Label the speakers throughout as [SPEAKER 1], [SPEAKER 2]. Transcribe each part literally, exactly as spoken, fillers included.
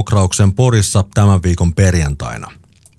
[SPEAKER 1] vuokrauksen Porissa tämän viikon perjantaina.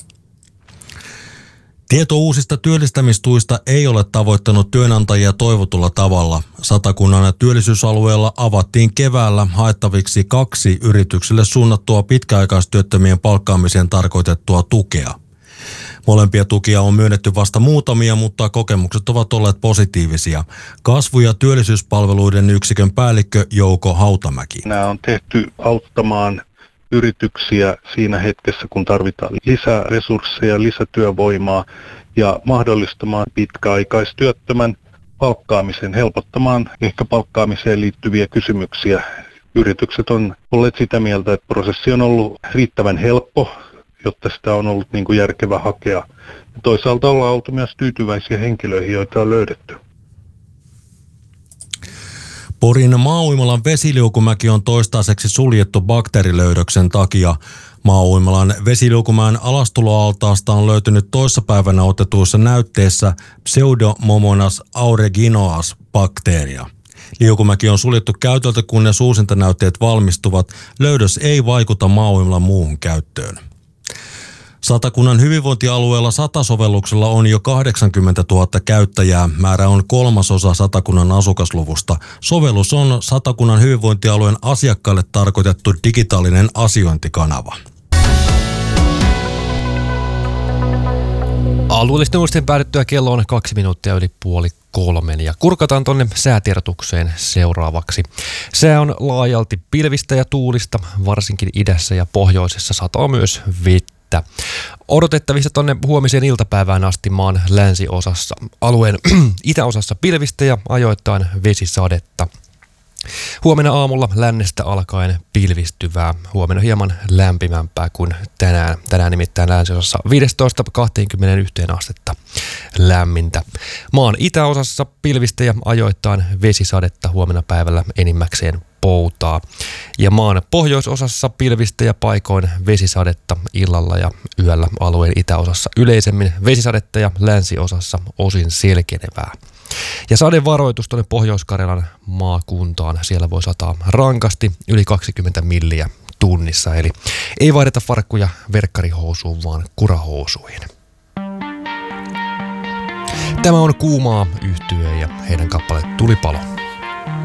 [SPEAKER 1] Tieto uusista työllistämistuista ei ole tavoittanut työnantajia toivotulla tavalla. Satakunnan työllisyysalueella avattiin keväällä haettaviksi kaksi yrityksille suunnattua pitkäaikaistyöttömien palkkaamiseen tarkoitettua tukea. Molempia tukia on myönnetty vasta muutamia, mutta kokemukset ovat olleet positiivisia. Kasvu- ja työllisyyspalveluiden yksikön päällikkö Jouko Hautamäki.
[SPEAKER 2] Nämä on tehty auttamaan yrityksiä siinä hetkessä, kun tarvitaan lisää resursseja, lisätyövoimaa ja mahdollistamaan pitkäaikaistyöttömän palkkaamisen, helpottamaan ehkä palkkaamiseen liittyviä kysymyksiä. Yritykset on olleet sitä mieltä, että prosessi on ollut riittävän helppo, jotta sitä on ollut niin kuin järkevä hakea. Ja toisaalta ollaan oltu myös tyytyväisiä henkilöihin, joita on löydetty.
[SPEAKER 1] Porin Maauimalan vesiliukumäki on toistaiseksi suljettu bakteerilöydöksen takia. Maauimalan vesiliukumäen alastuloaltaasta on löytynyt toissapäivänä otetuissa näytteissä Pseudomonas aeruginosa bakteeria. Liukumäki on suljettu käytöltä, kunnes uusintanäytteet valmistuvat. Löydös ei vaikuta Maauimalan muuhun käyttöön. Satakunnan hyvinvointialueella Sata-sovelluksella on jo kahdeksankymmentätuhatta käyttäjää. Määrä on kolmasosa Satakunnan asukasluvusta. Sovellus on Satakunnan hyvinvointialueen asiakkaille tarkoitettu digitaalinen asiointikanava.
[SPEAKER 3] Alueellisten uutisten päädyttyä kello on kaksi minuuttia yli puoli kolmen ja kurkataan tonne säätiedotukseen seuraavaksi. Sää on laajalti pilvistä ja tuulista, varsinkin idässä ja pohjoisessa sataa myös vettä. Odotettavissa tonne huomiseen iltapäivään asti maan länsiosassa, alueen itäosassa pilvistä ja ajoittain vesisadetta. Huomenna aamulla lännestä alkaen pilvistyvää, huomenna hieman lämpimämpää kuin tänään. Tänään nimittäin länsiosassa viisitoista kaksikymmentäyksi astetta lämmintä. Maan itäosassa pilvistä ja ajoittain vesisadetta, huomenna päivällä enimmäkseen poutaa. Ja maan pohjoisosassa pilvistä ja paikoin vesisadetta illalla ja yöllä, alueen itäosassa yleisemmin vesisadetta ja länsiosassa osin selkenevää. Ja sadevaroitus tuonne Pohjois-Karjalan maakuntaan, siellä voi sataa rankasti yli kaksikymmentä milliä tunnissa, eli ei vaihdeta farkkuja verkkarihousuun, vaan kurahousuihin. Tämä on Kuumaa -yhtye ja heidän kappale Tulipalo.